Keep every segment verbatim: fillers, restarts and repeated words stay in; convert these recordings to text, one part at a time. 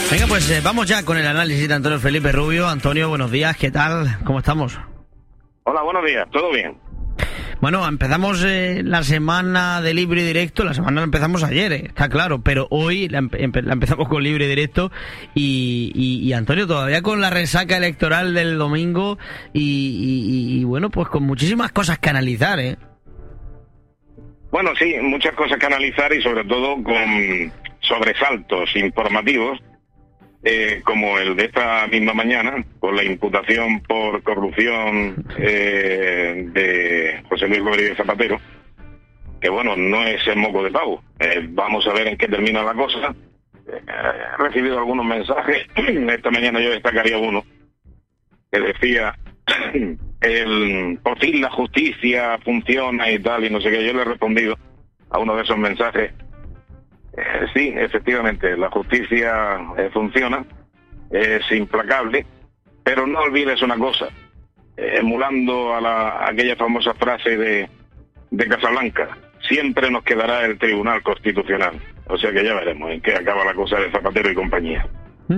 Venga, pues eh, vamos ya con el análisis de Antonio Felipe Rubio. Antonio, buenos días, ¿qué tal? ¿Cómo estamos? Hola, buenos días, ¿todo bien? Bueno, empezamos eh, la semana de libre y directo, la semana la empezamos ayer, eh, está claro, pero hoy la, empe la empezamos con libre y directo y, y, y Antonio, todavía con la resaca electoral del domingo y, y, y bueno, pues con muchísimas cosas que analizar, ¿eh? Bueno, sí, muchas cosas que analizar y sobre todo con sobresaltos informativos, eh, como el de esta misma mañana, con la imputación por corrupción eh, de José Luis Rodríguez Zapatero, que bueno, no es el moco de pavo. Eh, vamos a ver en qué termina la cosa. Eh, he recibido algunos mensajes, esta mañana yo destacaría uno, que decía, el, por fin la justicia funciona y tal, y no sé qué. Yo le he respondido a uno de esos mensajes, Eh, sí, efectivamente, la justicia eh, funciona, es implacable, pero no olvides una cosa, eh, emulando a, la, a aquella famosa frase de, de Casablanca, siempre nos quedará el Tribunal Constitucional. O sea que ya veremos en qué acaba la cosa de Zapatero y compañía.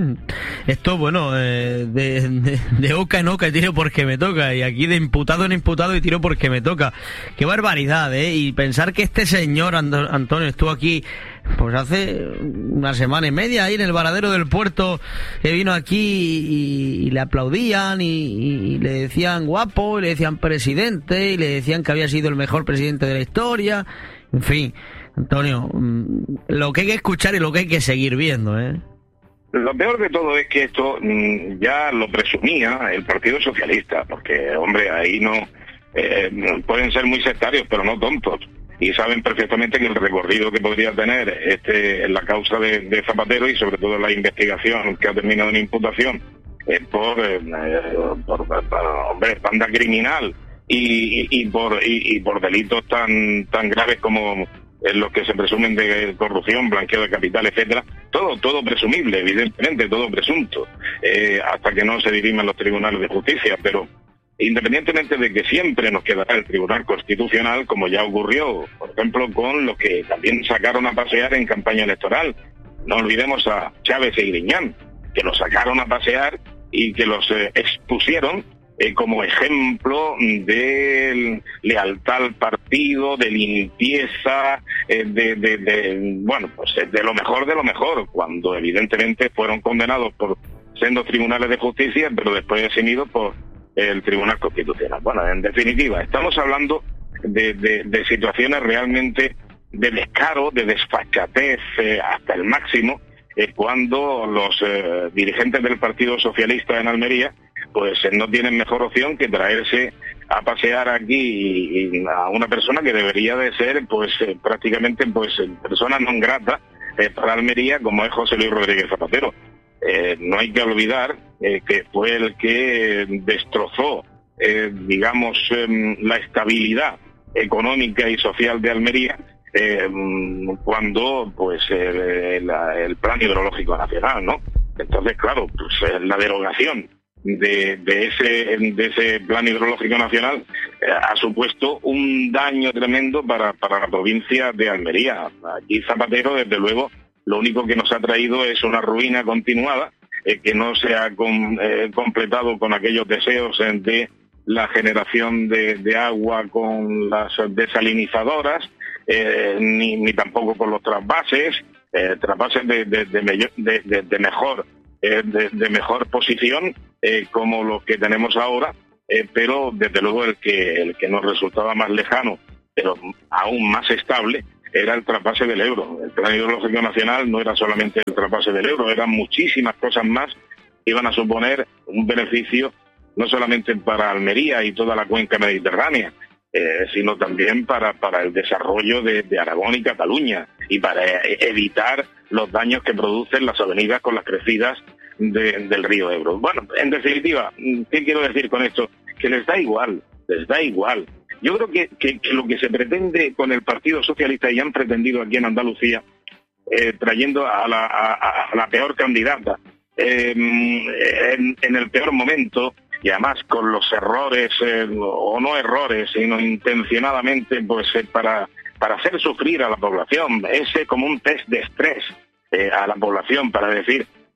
Esto, bueno, eh, de, de, de oca en oca tiro porque me toca, y aquí de imputado en imputado y tiro porque me toca. Qué barbaridad, ¿eh? Y pensar que este señor Antonio estuvo aquí pues hace una semana y media ahí en el varadero del puerto, que vino aquí y, y le aplaudían y, y le decían guapo, y le decían presidente, y le decían que había sido el mejor presidente de la historia. En fin, Antonio, lo que hay que escuchar y lo que hay que seguir viendo, ¿eh? Lo peor de todo es que esto mmm, ya lo presumía el Partido Socialista, porque, hombre, ahí no eh, pueden ser muy sectarios, pero no tontos, y saben perfectamente que el recorrido que podría tener este en la causa de, de Zapatero y sobre todo la investigación que ha terminado en imputación eh, por, eh, por, por, por, hombre, banda criminal y, y, y por y, y por delitos tan tan graves como en los que se presumen de corrupción, blanqueo de capital, etcétera, todo todo presumible, evidentemente, todo presunto, eh, hasta que no se diriman los tribunales de justicia, pero independientemente de que siempre nos quedará el Tribunal Constitucional, como ya ocurrió, por ejemplo, con los que también sacaron a pasear en campaña electoral. No olvidemos a Chávez e Griñán, que los sacaron a pasear y que los eh, expusieron Eh, como ejemplo de lealtad al partido, de limpieza, eh, de, de, de, bueno, pues de lo mejor de lo mejor, cuando evidentemente fueron condenados por sendos tribunales de justicia, pero después eximidos por el Tribunal Constitucional. Bueno, en definitiva, estamos hablando de, de, de situaciones realmente de descaro, de desfachatez eh, hasta el máximo, eh, cuando los eh, dirigentes del Partido Socialista en Almería pues no tienen mejor opción que traerse a pasear aquí y, y a una persona que debería de ser pues eh, prácticamente pues persona non grata eh, para Almería, como es José Luis Rodríguez Zapatero. Eh, no hay que olvidar eh, que fue el que destrozó eh, digamos eh, la estabilidad económica y social de Almería eh, cuando pues eh, la, el plan hidrológico nacional, ¿no? Entonces, claro, pues eh, la derogación De, de ese de ese plan hidrológico nacional eh, ha supuesto un daño tremendo para, para la provincia de Almería. Aquí Zapatero, desde luego, lo único que nos ha traído es una ruina continuada, eh, que no se ha com, eh, completado con aquellos deseos eh, de la generación de, de agua con las desalinizadoras, eh, ni, ni tampoco con los trasvases, eh, trasvases de, de, de, de, de, de mejor eh, de, de mejor posición, Eh, como los que tenemos ahora, eh, pero desde luego el que el que nos resultaba más lejano, pero aún más estable, era el trasvase del Ebro. El plan hidrológico nacional no era solamente el trasvase del Ebro, eran muchísimas cosas más que iban a suponer un beneficio no solamente para Almería y toda la cuenca mediterránea, eh, sino también para, para el desarrollo de, de Aragón y Cataluña, y para evitar los daños que producen las avenidas con las crecidas De, del río Ebro. Bueno, en definitiva, ¿qué quiero decir con esto? Que les da igual, les da igual. Yo creo que, que, que lo que se pretende con el Partido Socialista, y han pretendido aquí en Andalucía, eh, trayendo a la, a, a la peor candidata, eh, en, en el peor momento, y además con los errores, eh, o no errores, sino intencionadamente, pues eh, para, para hacer sufrir a la población, ese como un test de estrés eh, a la población, para decir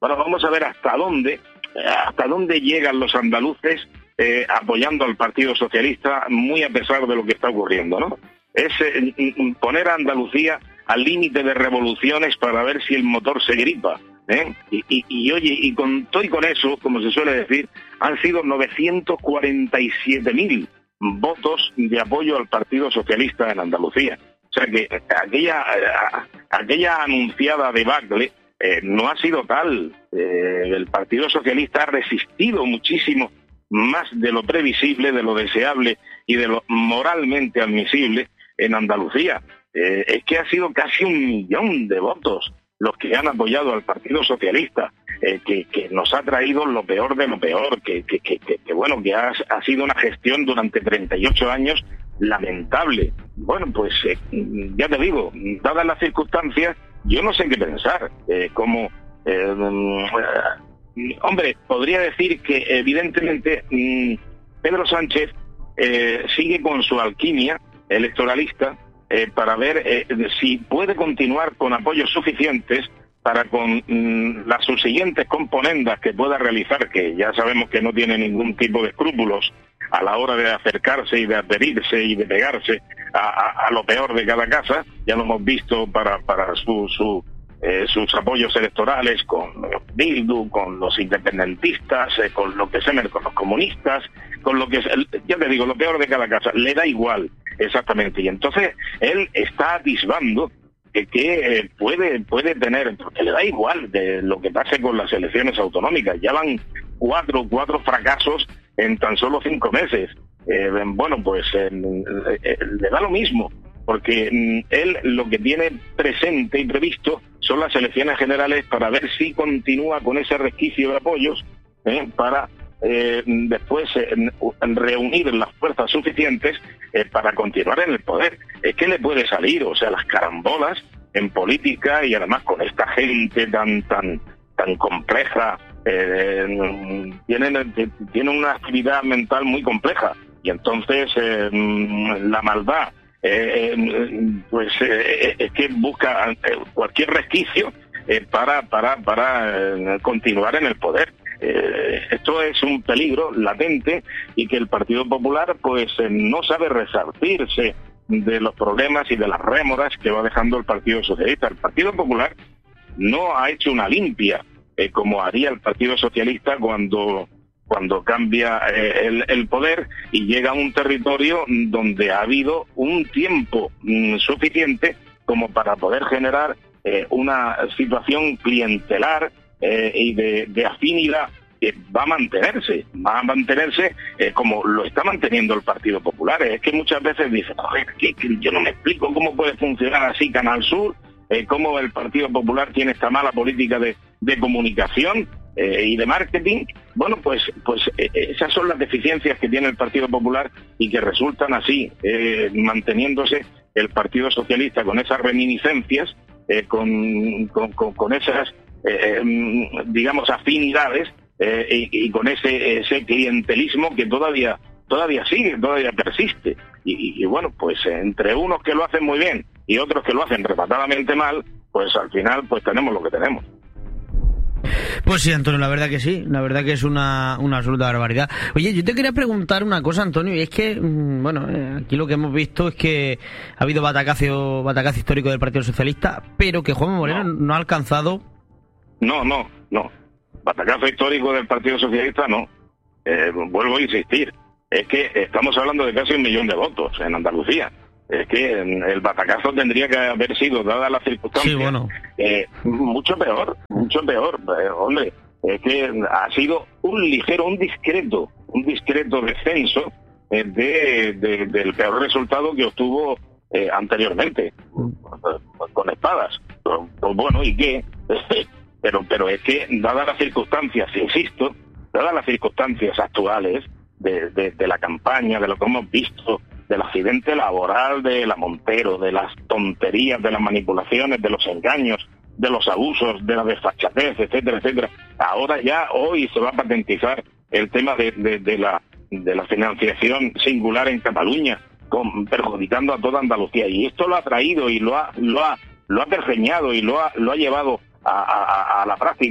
Bueno, vamos a ver hasta dónde, hasta dónde llegan los andaluces eh, apoyando al Partido Socialista, muy a pesar de lo que está ocurriendo, ¿no? Es eh, poner a Andalucía al límite de revoluciones para ver si el motor se gripa, ¿eh? Y, y, y oye, y con todo y con eso, como se suele decir, han sido novecientos cuarenta y siete mil votos de apoyo al Partido Socialista en Andalucía. O sea que aquella, aquella anunciada debacle eh, no ha sido tal. Eh, el Partido Socialista ha resistido muchísimo más de lo previsible, de lo deseable y de lo moralmente admisible en Andalucía. Eh, es que ha sido casi un millón de votos los que han apoyado al Partido Socialista, eh, que, que nos ha traído lo peor de lo peor, que, que, que, que bueno, que ha, ha sido una gestión durante treinta y ocho años lamentable. Bueno, pues eh, ya te digo, dadas las circunstancias, yo no sé qué pensar. Eh, como, eh, eh, hombre, podría decir que evidentemente mm, Pedro Sánchez eh, sigue con su alquimia electoralista eh, para ver eh, si puede continuar con apoyos suficientes para con mm, las subsiguientes componendas que pueda realizar, que ya sabemos que no tiene ningún tipo de escrúpulos a la hora de acercarse y de adherirse y de pegarse a, a, a lo peor de cada casa. Ya lo hemos visto para, para su, su, eh, sus apoyos electorales con Bildu, con los independentistas, eh, con lo que se llama, con los comunistas, con lo que es, ya te digo, lo peor de cada casa. Le da igual, exactamente. Y entonces él está atisbando que, que eh, puede, puede tener, porque le da igual de lo que pase con las elecciones autonómicas. Ya van cuatro, cuatro fracasos en tan solo cinco meses. Eh, bueno, pues eh, eh, le da lo mismo, porque mm, él lo que tiene presente y previsto son las elecciones generales para ver si continúa con ese resquicio de apoyos eh, para eh, después eh, reunir las fuerzas suficientes eh, para continuar en el poder. Es que le puede salir, o sea, las carambolas en política, y además con esta gente tan tan tan compleja, eh, tienen, tienen una actividad mental muy compleja, y entonces eh, la maldad eh, pues eh, es que busca cualquier resquicio eh, para para para eh, continuar en el poder. Eh, esto es un peligro latente, y que el Partido Popular pues eh, no sabe resarcirse de los problemas y de las rémoras que va dejando el Partido Socialista. El Partido Popular no ha hecho una limpia eh, como haría el Partido Socialista cuando cuando cambia eh, el, el poder y llega a un territorio donde ha habido un tiempo mm, suficiente como para poder generar eh, una situación clientelar eh, y de, de afinidad que va a mantenerse, va a mantenerse eh, como lo está manteniendo el Partido Popular. Es que muchas veces dicen, joder, que, que yo no me explico cómo puede funcionar así Canal Sur, eh, cómo el Partido Popular tiene esta mala política de, de comunicación eh, y de marketing. Bueno, pues pues eh, esas son las deficiencias que tiene el Partido Popular, y que resultan así, eh, manteniéndose el Partido Socialista con esas reminiscencias, eh, con, con, con, con esas, eh, digamos, afinidades, Eh, y, y con ese ese clientelismo que todavía todavía sigue, todavía persiste. Y, y, y bueno, pues entre unos que lo hacen muy bien y otros que lo hacen rematadamente mal, pues al final pues tenemos lo que tenemos. Pues sí, Antonio, la verdad que sí, la verdad que es una, una absoluta barbaridad. Oye, yo te quería preguntar una cosa, Antonio, y es que, bueno, aquí lo que hemos visto es que ha habido batacazo, batacazo histórico del Partido Socialista, pero que Juanma Moreno no, no ha alcanzado... No, no, no. Batacazo histórico del Partido Socialista, no. Eh, vuelvo a insistir, es que estamos hablando de casi un millón de votos en Andalucía. Es que el batacazo tendría que haber sido, dadas las circunstancias, sí, bueno. eh, mucho peor, mucho peor. Eh, hombre, es que ha sido un ligero, un discreto, un discreto descenso eh, de, de, del peor resultado que obtuvo eh, anteriormente, con espadas. Pues bueno, ¿y qué? Pero, pero es que, dadas las circunstancias, insisto, dadas las circunstancias actuales de, de, de la campaña, de lo que hemos visto, del accidente laboral de la Montero, de las tonterías, de las manipulaciones, de los engaños, de los abusos, de la desfachatez, etcétera, etcétera, ahora ya, hoy se va a patentizar el tema de, de, de la de la financiación singular en Cataluña, con, perjudicando a toda Andalucía. Y esto lo ha traído y lo ha, lo ha, lo ha pergeñado y lo ha, lo ha llevado A, a, a la práctica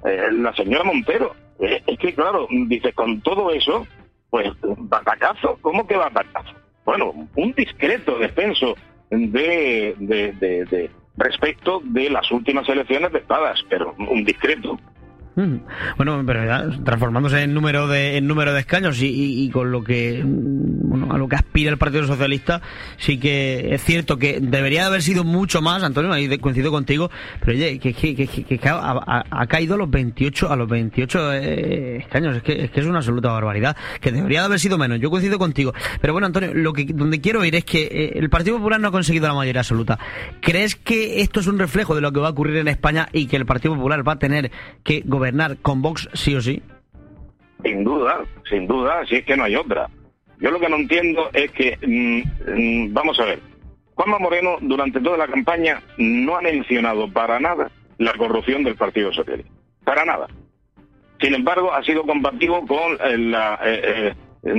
eh, la señora Montero. Eh, es que, claro, dice, con todo eso, pues, batacazo, ¿cómo que batacazo? Bueno, un discreto descenso de, de, de, de respecto de las últimas elecciones de Espadas, pero un discreto. Bueno, pero ya, transformándose en número de en número de escaños y, y, y con lo que bueno, a lo que aspira el Partido Socialista, sí que es cierto que debería haber sido mucho más, Antonio, ahí coincido contigo, pero oye, que, que, que, que, que ha, ha, ha caído a los veintiocho a los veintiocho eh, escaños, es que, es que es una absoluta barbaridad, que debería de haber sido menos, yo coincido contigo, pero bueno, Antonio, lo que donde quiero ir es que eh, el Partido Popular no ha conseguido la mayoría absoluta. ¿Crees que esto es un reflejo de lo que va a ocurrir en España y que el Partido Popular va a tener que gobernar con Vox sí o sí? Sin duda, sin duda, si es que no hay otra. Yo lo que no entiendo es que, mmm, mmm, vamos a ver, Juanma Moreno durante toda la campaña no ha mencionado para nada la corrupción del Partido Socialista, para nada. Sin embargo, ha sido combativo con eh, la, eh, eh,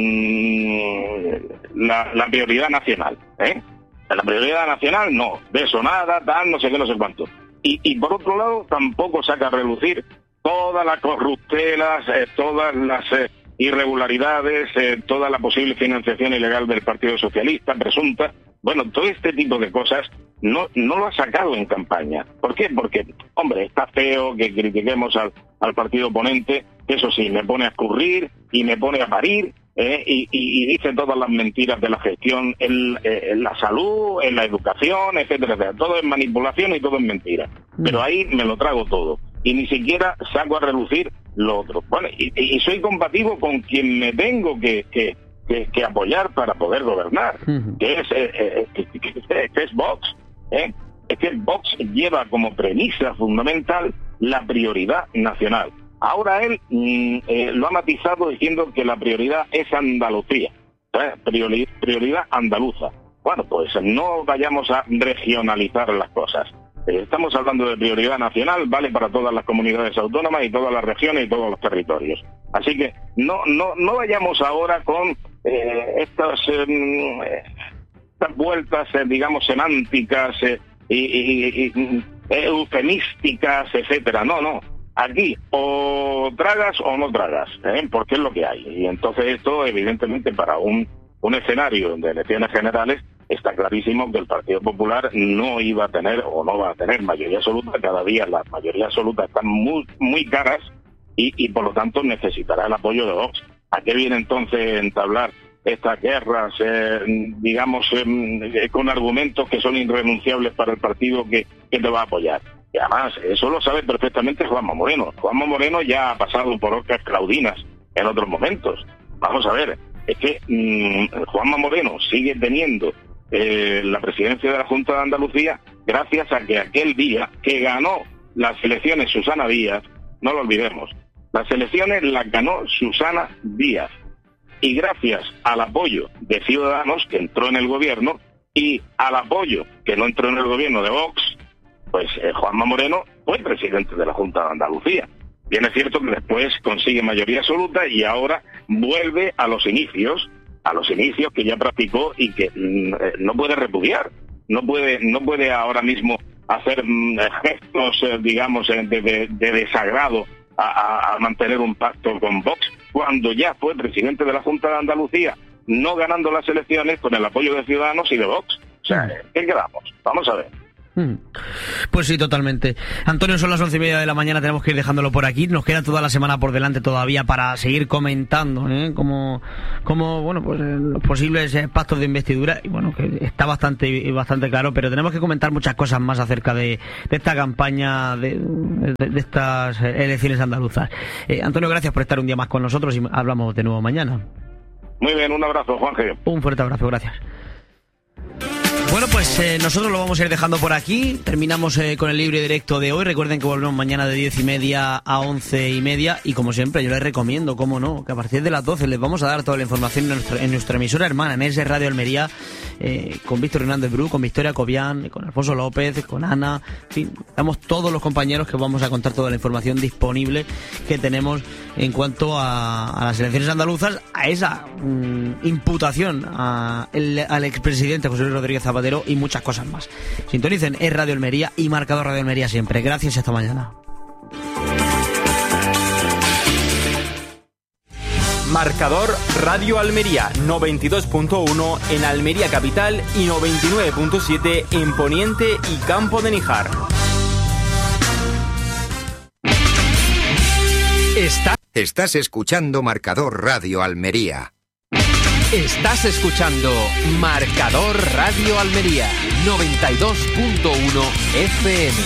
mmm, la, la prioridad nacional, ¿eh? La prioridad nacional no, de eso nada, tal, no sé qué, no sé cuánto. Y, y por otro lado, tampoco saca a relucir todas las corruptelas, eh, todas las eh, irregularidades, eh, toda la posible financiación ilegal del Partido Socialista, presunta. Bueno, todo este tipo de cosas no no lo ha sacado en campaña. ¿Por qué? Porque, hombre, está feo que critiquemos al, al partido oponente, que eso sí, me pone a escurrir y me pone a parir, eh, y, y, y dice todas las mentiras de la gestión en, eh, en la salud, en la educación, etcétera, etcétera. Todo es manipulación y todo es mentira. Pero ahí me lo trago todo. Y ni siquiera saco a relucir lo otro. Bueno, y, y soy compatible con quien me tengo que, que, que, que apoyar para poder gobernar, uh-huh. que es eh, eh, que, que, que es Vox. ¿eh? Es que Vox lleva como premisa fundamental la prioridad nacional. Ahora él mm, eh, lo ha matizado diciendo que la prioridad es Andalucía, ¿eh? Priori, prioridad andaluza. Bueno, pues no vayamos a regionalizar las cosas. Estamos hablando de prioridad nacional, vale para todas las comunidades autónomas y todas las regiones y todos los territorios. Así que no no no vayamos ahora con eh, estas, eh, estas vueltas, eh, digamos, semánticas eh, y, y, y eufemísticas, etcétera. No, no. Aquí o tragas o no tragas, ¿eh? Porque es lo que hay. Y entonces esto, evidentemente, para un, un escenario de elecciones generales, está clarísimo que el Partido Popular no iba a tener o no va a tener mayoría absoluta. Cada día las mayorías absolutas están muy muy caras y, y por lo tanto necesitará el apoyo de Vox. ¿A qué viene entonces entablar estas guerras, eh, digamos, eh, con argumentos que son irrenunciables para el partido que, que te va a apoyar? Y además, eso lo sabe perfectamente Juanma Moreno. Juanma Moreno ya ha pasado por orcas claudinas en otros momentos. Vamos a ver, es que mmm, Juanma Moreno sigue teniendo Eh, la presidencia de la Junta de Andalucía gracias a que aquel día que ganó las elecciones Susana Díaz, no lo olvidemos, las elecciones las ganó Susana Díaz y gracias al apoyo de Ciudadanos, que entró en el gobierno, y al apoyo que no entró en el gobierno de Vox, pues eh, Juanma Moreno fue presidente de la Junta de Andalucía. Bien es cierto que después consigue mayoría absoluta y ahora vuelve a los inicios a los inicios que ya practicó y que mm, no puede repudiar, no puede no puede ahora mismo hacer mm, gestos, eh, digamos, de, de, de desagrado a, a, a mantener un pacto con Vox, cuando ya fue presidente de la Junta de Andalucía, no ganando las elecciones con el apoyo de Ciudadanos y de Vox. O sea, ¿qué quedamos? Vamos a ver. Pues sí, totalmente. Antonio, son las once y media de la mañana, tenemos que ir dejándolo por aquí. Nos queda toda la semana por delante todavía para seguir comentando, ¿eh? Como, como bueno, pues eh, los posibles eh, pactos de investidura. Y bueno, que está bastante bastante claro, pero tenemos que comentar muchas cosas más acerca de, de esta campaña, de, de, de estas elecciones andaluzas. Eh, Antonio, gracias por estar un día más con nosotros y hablamos de nuevo mañana. Muy bien, un abrazo, Juanje. Un fuerte abrazo, gracias. Bueno, pues eh, nosotros lo vamos a ir dejando por aquí. Terminamos eh, con el libre directo de hoy. Recuerden que volvemos mañana de diez y media a once y media. Y como siempre, yo les recomiendo, cómo no, que a partir de las doce les vamos a dar toda la información en, nuestro, en nuestra emisora hermana, en ese Radio Almería, eh, con Víctor Hernández Bru, con Victoria Cobian, con Alfonso López, con Ana. En fin, estamos todos los compañeros que vamos a contar toda la información disponible que tenemos en cuanto a, a las elecciones andaluzas, a esa mmm, imputación a el, al expresidente José Luis Rodríguez Zapatero y muchas cosas más. Sintonicen, es Radio Almería y Marcador Radio Almería siempre. Gracias y hasta mañana. Marcador Radio Almería noventa y dos punto uno en Almería Capital y noventa y nueve punto siete en Poniente y Campo de Níjar. Está... Estás escuchando Marcador Radio Almería. Estás escuchando Marcador Radio Almería noventa y dos punto uno F M.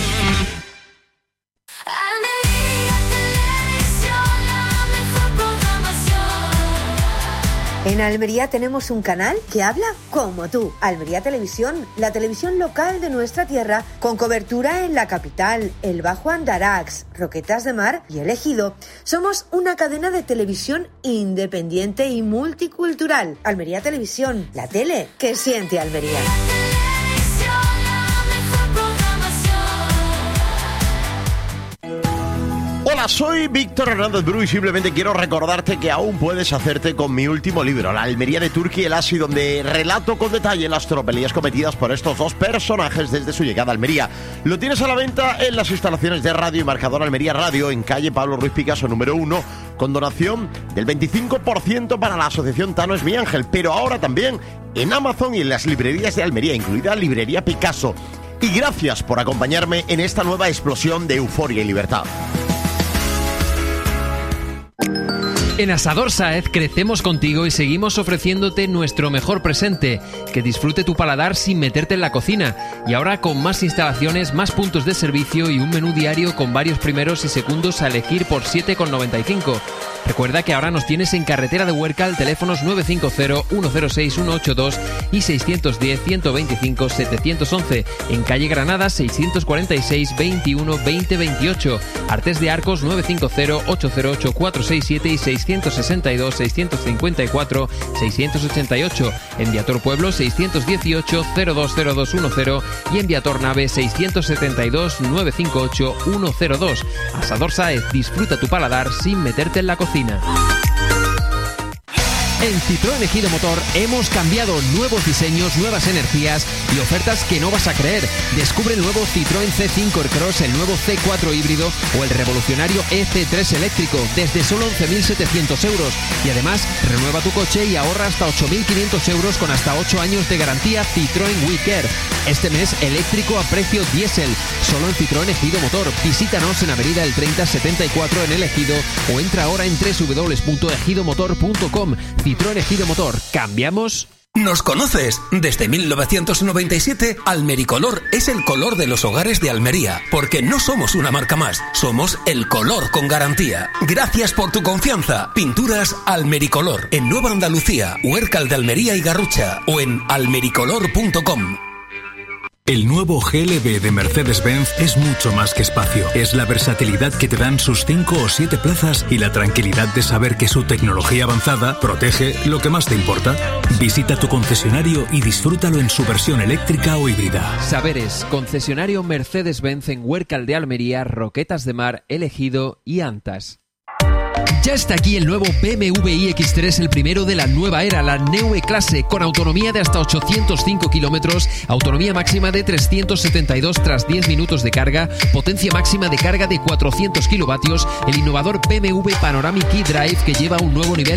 En Almería tenemos un canal que habla como tú. Almería Televisión, la televisión local de nuestra tierra, con cobertura en la capital, el Bajo Andarax, Roquetas de Mar y El Ejido. Somos una cadena de televisión independiente y multicultural. Almería Televisión, la tele que siente Almería. Hola, soy Víctor Hernández Bru y simplemente quiero recordarte que aún puedes hacerte con mi último libro, La Almería de Turki y el Asi, donde relato con detalle las tropelías cometidas por estos dos personajes desde su llegada a Almería. Lo tienes a la venta en las instalaciones de Radio y Marcador Almería Radio, en calle Pablo Ruiz Picasso número uno, con donación del veinticinco por ciento para la asociación Tano es mi ángel, pero ahora también en Amazon y en las librerías de Almería, incluida Librería Picasso. Y gracias por acompañarme en esta nueva explosión de euforia y libertad. En Asador Sáez crecemos contigo y seguimos ofreciéndote nuestro mejor presente, que disfrute tu paladar sin meterte en la cocina, y ahora con más instalaciones, más puntos de servicio y un menú diario con varios primeros y segundos a elegir por siete con noventa y cinco. Recuerda que ahora nos tienes en Carretera de Huércal, teléfonos nueve cinco cero, uno cero seis, uno ocho dos y seiscientos diez, ciento veinticinco, setecientos once, en calle Granada seiscientos cuarenta y seis, veintiuno, veinte, veintiocho, Artés de Arcos nueve cinco cero, ocho cero ocho, cuatro seis siete y seiscientos sesenta y dos, seiscientos cincuenta y cuatro, seiscientos ochenta y ocho, en Viator Pueblo seiscientos dieciocho, cero dos cero dos uno cero y en Viator Nave seiscientos setenta y dos, nueve cinco ocho, uno cero dos. Asador Sáez, disfruta tu paladar sin meterte en la cocina. En Citroën Ejido Motor hemos cambiado, nuevos diseños, nuevas energías y ofertas que no vas a creer. Descubre el nuevo Citroën C cinco Aircross, el nuevo C cuatro híbrido o el revolucionario E C tres eléctrico desde solo once mil setecientos euros. Y además, renueva tu coche y ahorra hasta ocho mil quinientos euros con hasta ocho años de garantía Citroën WeCare. Este mes eléctrico a precio diésel, solo en Citroën Ejido Motor. Visítanos en Avenida El treinta setenta y cuatro en El Ejido o entra ahora en doble u doble u doble u punto ejido motor punto com. Citroën Ejido Motor. ¿Cambiamos? ¿Nos conoces? Desde mil novecientos noventa y siete, Almericolor es el color de los hogares de Almería, porque no somos una marca más, somos el color con garantía. Gracias por tu confianza. Pinturas Almericolor, en Nueva Andalucía, Huércal de Almería y Garrucha, o en almericolor punto com. El nuevo G L B de Mercedes-Benz es mucho más que espacio. Es la versatilidad que te dan sus cinco o siete plazas y la tranquilidad de saber que su tecnología avanzada protege lo que más te importa. Visita tu concesionario y disfrútalo en su versión eléctrica o híbrida. Saberes, concesionario Mercedes-Benz en Huércal de Almería, Roquetas de Mar, El Ejido y Antas. Ya está aquí el nuevo B M W iX tres, el primero de la nueva era, la Neue Klasse, con autonomía de hasta ochocientos cinco kilómetros, autonomía máxima de trescientos setenta y dos tras diez minutos de carga, potencia máxima de carga de cuatrocientos kilovatios, el innovador B M W Panoramic eDrive que lleva un nuevo nivel